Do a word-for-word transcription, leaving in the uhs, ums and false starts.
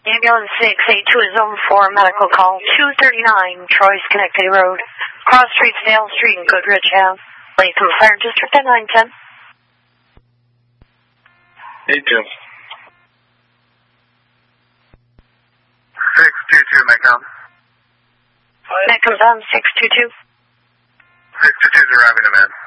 Ambulance six eight two is zone four, medical call two thirty-nine, Troy Schenectady Road, Cross Street, Dale Street, and Goodrich Ave. Latham Fire District at nine ten. eight two. six two two, Metcom. Metcom's on six two two. six two two is arriving to man.